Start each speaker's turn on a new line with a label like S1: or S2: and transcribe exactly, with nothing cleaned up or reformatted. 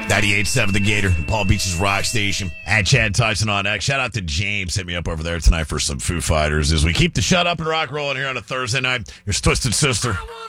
S1: ninety-eight point seven The Gator, Palm Beach's rock station. At Chad Tyson on X. Shout out to James. Hit me up over there tonight for some Foo Fighters as we keep the shut up and rock rolling here on a Thursday night. Your twisted sister.